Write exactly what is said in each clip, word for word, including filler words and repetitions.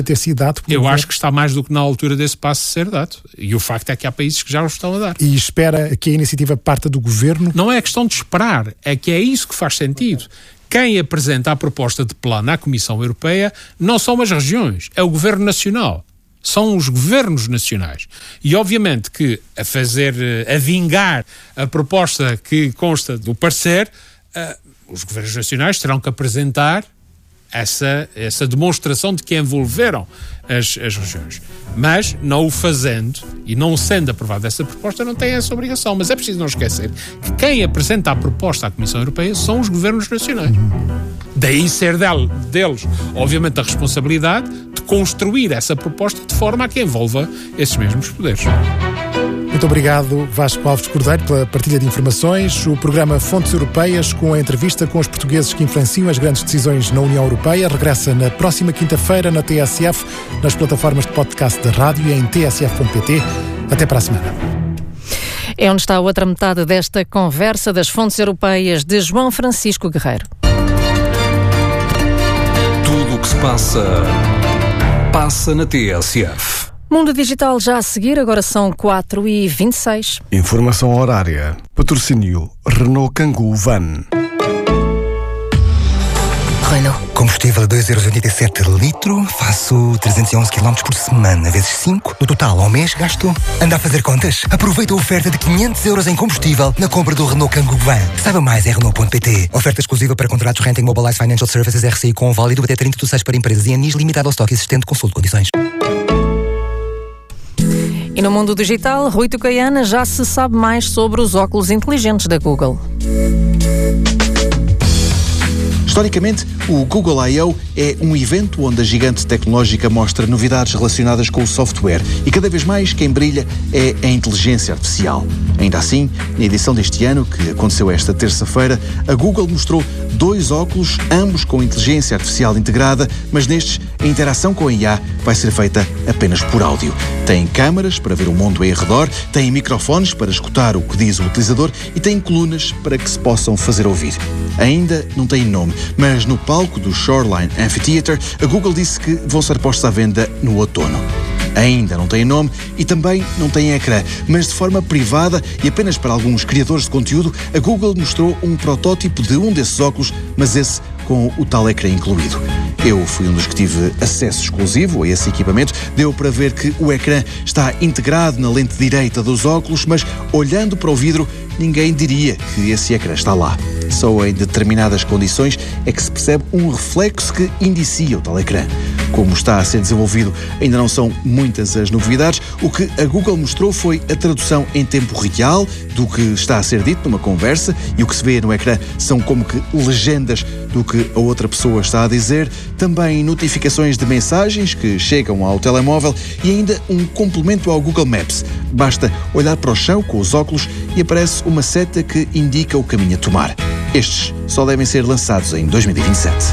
ter sido dado. Eu acho que está mais do que na altura desse passo ser dado. E o facto é que há países que já o estão a dar. E espera que a iniciativa parta do Governo? Não é questão de esperar, é que é isso que faz sentido. Quem apresenta a proposta de plano à Comissão Europeia não são as regiões, é o Governo Nacional. São os governos nacionais. E obviamente que a fazer, a vingar a proposta que consta do parecer, uh, os governos nacionais terão que apresentar essa, essa demonstração de que envolveram as, as regiões. Mas, não o fazendo e não sendo aprovada essa proposta, não tem essa obrigação. Mas é preciso não esquecer que quem apresenta a proposta à Comissão Europeia são os governos nacionais. Daí ser dele, deles, obviamente, a responsabilidade de construir essa proposta de forma a que envolva esses mesmos poderes. Muito obrigado, Vasco Alves Cordeiro, pela partilha de informações. O programa Fontes Europeias, com a entrevista com os portugueses que influenciam as grandes decisões na União Europeia, regressa na próxima quinta-feira na T S F, nas plataformas de podcast da rádio e em t s f ponto p t. Até para a semana. É onde está a outra metade desta conversa das Fontes Europeias de João Francisco Guerreiro. Tudo o que se passa, passa na T S F. Mundo Digital já a seguir, agora são quatro e vinte e seis. Informação horária. Patrocínio Renault Kangoo Van. Renault. Combustível a dois euros e oitenta e sete litro. Faço trezentos e onze quilómetros por semana, vezes cinco. No total, ao mês, gasto... Anda a fazer contas? Aproveita a oferta de quinhentos euros em combustível na compra do Renault Kangoo Van. Saiba mais em Renault ponto p t. Oferta exclusiva para contratos Renting Mobilize Financial Services R C I com válido até trinta de seis para empresas e anis, limitado ao estoque existente. Consulte condições. E no mundo digital, Rui Tucaiana, já se sabe mais sobre os óculos inteligentes da Google. Historicamente, o Google I O é um evento onde a gigante tecnológica mostra novidades relacionadas com o software e cada vez mais quem brilha é a inteligência artificial. Ainda assim, na edição deste ano, que aconteceu esta terça-feira, a Google mostrou dois óculos, ambos com inteligência artificial integrada, mas nestes a interação com a I A vai ser feita apenas por áudio. Tem câmaras para ver o mundo em redor, tem microfones para escutar o que diz o utilizador e tem colunas para que se possam fazer ouvir. Ainda não tem nome, mas no palco do Shoreline Amphitheatre, a Google disse que vão ser postos à venda no outono. Ainda não tem nome e também não tem ecrã, mas de forma privada e apenas para alguns criadores de conteúdo, a Google mostrou um protótipo de um desses óculos, mas esse com o tal ecrã incluído. Eu fui um dos que tive acesso exclusivo a esse equipamento. Deu para ver que o ecrã está integrado na lente direita dos óculos, mas olhando para o vidro, ninguém diria que esse ecrã está lá. Só em determinadas condições é que se percebe um reflexo que indicia o tal ecrã. Como está a ser desenvolvido, ainda não são muitas as novidades. O que a Google mostrou foi a tradução em tempo real do que está a ser dito numa conversa, e o que se vê no ecrã são como que legendas do que a outra pessoa está a dizer, também notificações de mensagens que chegam ao telemóvel e ainda um complemento ao Google Maps. Basta olhar para o chão com os óculos e aparece uma seta que indica o caminho a tomar. Estes só devem ser lançados em dois mil e vinte e sete.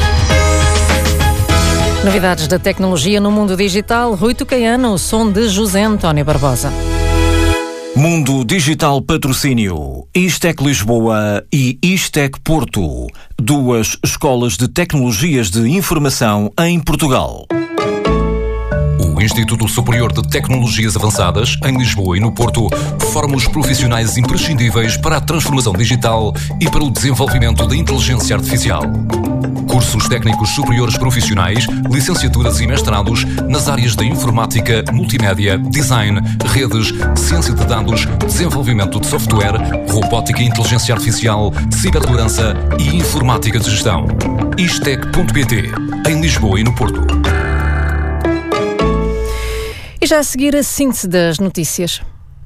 Novidades da tecnologia no mundo digital. Rui Tucaiana, o som de José António Barbosa. Mundo Digital Patrocínio Istec Lisboa e Istec Porto, duas escolas de tecnologias de informação em Portugal. O Instituto Superior de Tecnologias Avançadas, em Lisboa e no Porto, forma os profissionais imprescindíveis para a transformação digital e para o desenvolvimento da inteligência artificial. Cursos técnicos superiores profissionais, licenciaturas e mestrados nas áreas da informática, multimédia, design, redes, ciência de dados, desenvolvimento de software, robótica e inteligência artificial, cibersegurança e informática de gestão. istec ponto p t, em Lisboa e no Porto. E já a seguir a síntese das notícias.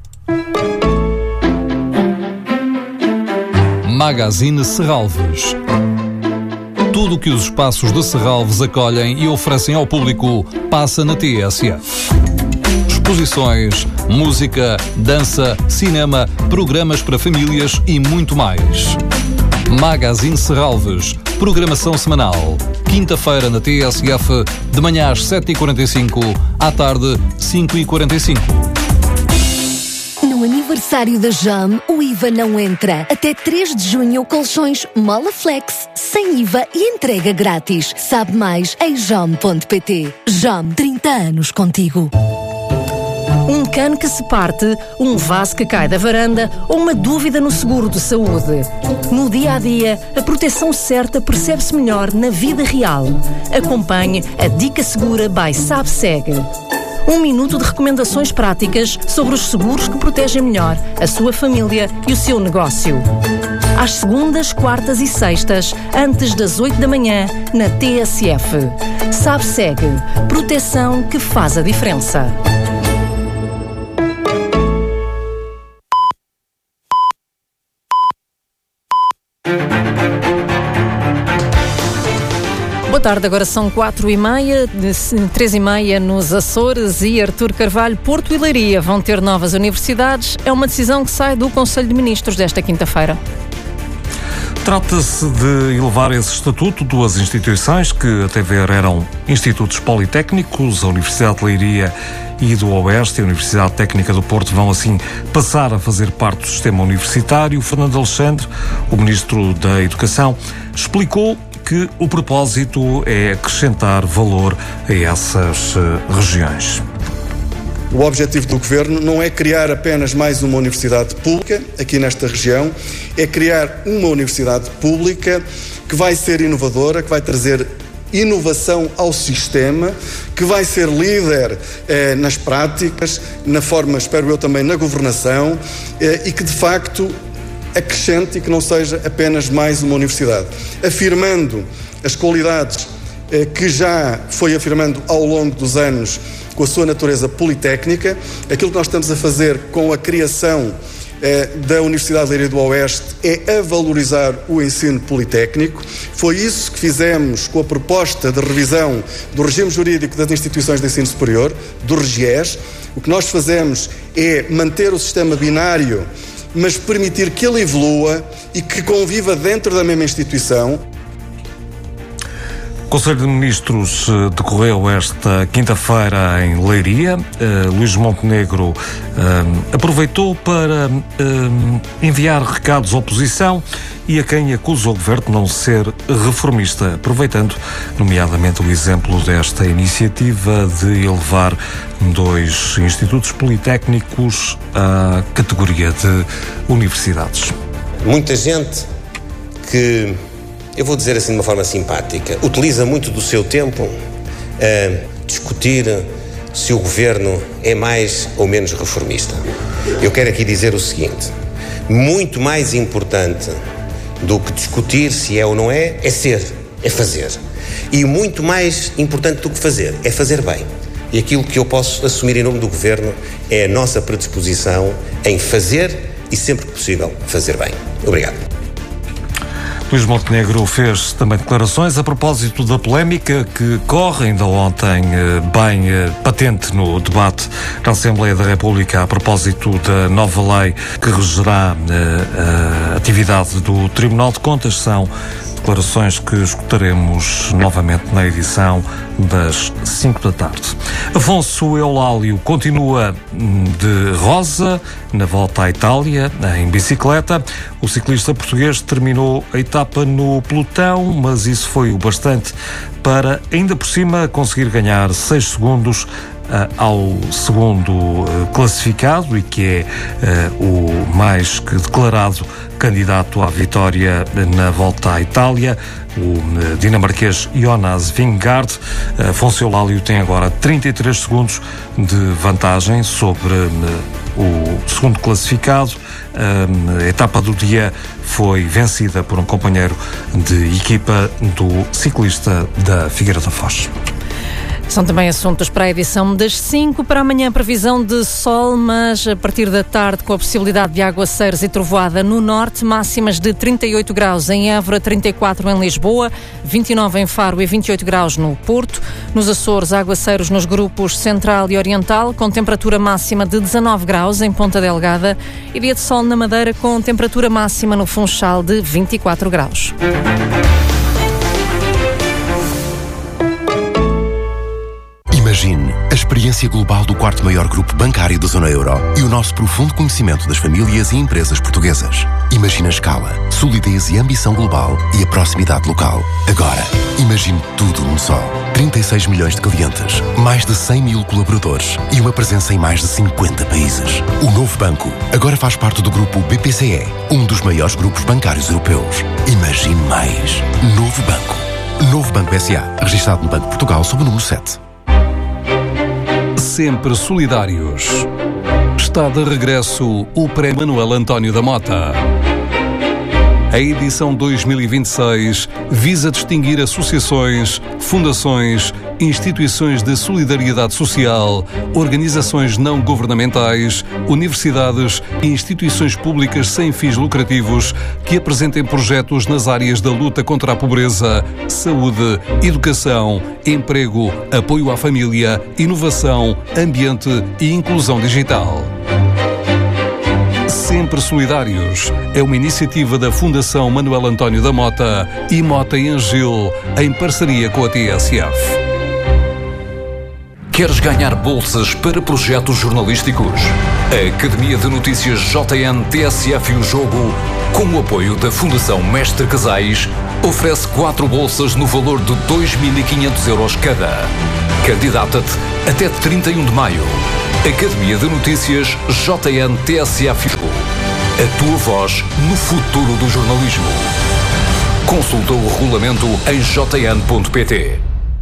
Magazine Serralves. Tudo o que os espaços de Serralves acolhem e oferecem ao público passa na T S F. Exposições, música, dança, cinema, programas para famílias e muito mais. Magazine Serralves. Programação semanal. Quinta-feira na T S F, de manhã às sete e quarenta e cinco, à tarde cinco e quarenta e cinco. No aniversário da Jam, o I V A não entra. Até três de junho, colchões Molaflex, sem I V A e entrega grátis. Sabe mais em jam ponto pt. Jam, trinta anos contigo. Um cano que se parte, um vaso que cai da varanda ou uma dúvida no seguro de saúde. No dia a dia, a proteção certa percebe-se melhor na vida real. Acompanhe a Dica Segura by SabSeg. Um minuto de recomendações práticas sobre os seguros que protegem melhor a sua família e o seu negócio. Às segundas, quartas e sextas, antes das oito da manhã, na T S F. SabSeg. Proteção que faz a diferença. Boa tarde, agora são quatro e meia, três e meia nos Açores e Artur Carvalho, Porto e Leiria vão ter novas universidades. É uma decisão que sai do Conselho de Ministros desta quinta-feira. Trata-se de elevar esse estatuto duas instituições que até ver eram institutos politécnicos, a Universidade de Leiria e do Oeste, a Universidade Técnica do Porto, vão assim passar a fazer parte do sistema universitário. Fernando Alexandre, o Ministro da Educação, explicou que o propósito é acrescentar valor a essas uh, regiões. O objetivo do Governo não é criar apenas mais uma universidade pública aqui nesta região, é criar uma universidade pública que vai ser inovadora, que vai trazer inovação ao sistema, que vai ser líder eh, nas práticas, na forma, espero eu também, na governação eh, e que de facto acrescente e que não seja apenas mais uma universidade, afirmando as qualidades eh, que já foi afirmando ao longo dos anos com a sua natureza politécnica. Aquilo que nós estamos a fazer com a criação eh, da Universidade de Leiria do Oeste é a valorizar o ensino politécnico. Foi isso que fizemos com a proposta de revisão do regime jurídico das instituições de ensino superior, do REGIES. O que nós fazemos é manter o sistema binário, mas permitir que ele evolua e que conviva dentro da mesma instituição. O Conselho de Ministros decorreu esta quinta-feira em Leiria. Uh, Luís Montenegro uh, aproveitou para uh, enviar recados à oposição e a quem acusa o Governo de não ser reformista, aproveitando nomeadamente o exemplo desta iniciativa de elevar dois institutos politécnicos à categoria de universidades. Muita gente que, eu vou dizer assim de uma forma simpática, utiliza muito do seu tempo a discutir se o Governo é mais ou menos reformista. Eu quero aqui dizer o seguinte: muito mais importante do que discutir se é ou não é, é ser, é fazer. E muito mais importante do que fazer, é fazer bem. E aquilo que eu posso assumir em nome do Governo é a nossa predisposição em fazer e, sempre que possível, fazer bem. Obrigado. Luís Montenegro fez também declarações a propósito da polémica que corre ainda ontem bem patente no debate na Assembleia da República a propósito da nova lei que regerá a atividade do Tribunal de Contas. São declarações que escutaremos novamente na edição das cinco da tarde. Afonso Eulálio continua de rosa na volta à Itália, em bicicleta. O ciclista português terminou a etapa no pelotão, mas isso foi o bastante para, ainda por cima, conseguir ganhar seis segundos uh, ao segundo uh, classificado e que é uh, o mais que declarado candidato à vitória na volta à Itália, o dinamarquês Jonas Vingegaard. Afonso Eulálio tem agora trinta e três segundos de vantagem sobre o segundo classificado. A etapa do dia foi vencida por um companheiro de equipa do ciclista da Figueira da Foz. São também assuntos para a edição das cinco. Para amanhã, previsão de sol, mas a partir da tarde com a possibilidade de aguaceiros e trovoada no norte, máximas de trinta e oito graus em Évora, trinta e quatro em Lisboa, vinte e nove em Faro e vinte e oito graus no Porto. Nos Açores, aguaceiros nos grupos Central e Oriental, com temperatura máxima de dezanove graus em Ponta Delgada, e dia de sol na Madeira com temperatura máxima no Funchal de vinte e quatro graus. Imagine a experiência global do quarto maior grupo bancário da zona euro e o nosso profundo conhecimento das famílias e empresas portuguesas. Imagine a escala, solidez e ambição global e a proximidade local. Agora, imagine tudo num só. trinta e seis milhões de clientes, mais de cem mil colaboradores e uma presença em mais de cinquenta países. O novo banco agora faz parte do grupo B P C E, um dos maiores grupos bancários europeus. Imagine mais. Novo banco. Novo Banco S A, registado no Banco de Portugal sob o número sete. Sempre solidários. Está de regresso o Prémio Manuel António da Mota. A edição dois mil e vinte e seis visa distinguir associações, fundações, instituições de solidariedade social, organizações não governamentais, universidades e instituições públicas sem fins lucrativos que apresentem projetos nas áreas da luta contra a pobreza, saúde, educação, emprego, apoio à família, inovação, ambiente e inclusão digital. Sempre Solidários é uma iniciativa da Fundação Manuel António da Mota e Mota e Angil, em parceria com a T S F. Queres ganhar bolsas para projetos jornalísticos? A Academia de Notícias J N T S F e o Jogo, com o apoio da Fundação Mestre Casais, oferece quatro bolsas no valor de dois mil e quinhentos euros cada. Candidata-te até trinta e um de maio. Academia de Notícias J N T S F. A tua voz no futuro do jornalismo. Consulta o regulamento em j n ponto p t.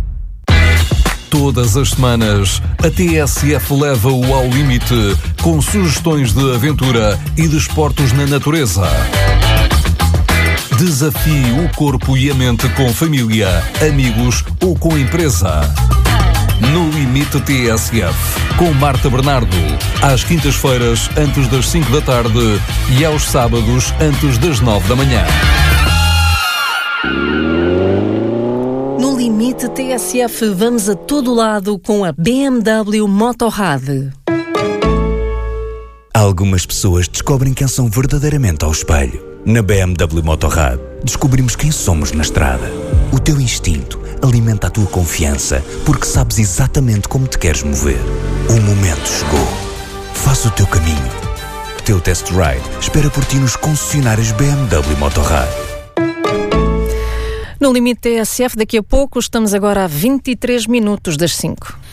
Todas as semanas, a T S F leva-o ao limite com sugestões de aventura e desportos na natureza. Desafie o corpo e a mente com família, amigos ou com empresa. No Limite T S F, com Marta Bernardo, às quintas-feiras antes das cinco da tarde e aos sábados antes das nove da manhã. No Limite T S F vamos a todo lado com a B M W Motorrad. Algumas pessoas descobrem quem são verdadeiramente ao espelho. Na B M W Motorrad, descobrimos quem somos na estrada. O teu instinto alimenta a tua confiança, porque sabes exatamente como te queres mover. O momento chegou. Faça o teu caminho. O teu test ride espera por ti nos concessionários B M W Motorrad. No Limite T S F, daqui a pouco, estamos agora a vinte e três minutos das cinco.